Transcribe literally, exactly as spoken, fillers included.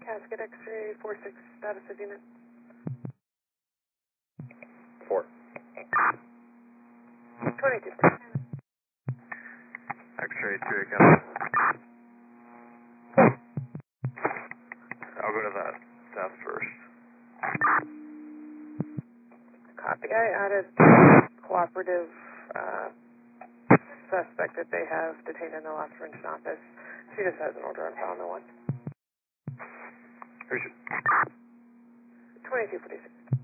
Casket X-ray four six, status of unit. Four. twenty-two. X-ray two again. I'll go to that death first. Copy. I added cooperative uh, suspect that they have detained in the Las Virgen office. She just has an order on file, no one. Who's your... twenty-two forty-six.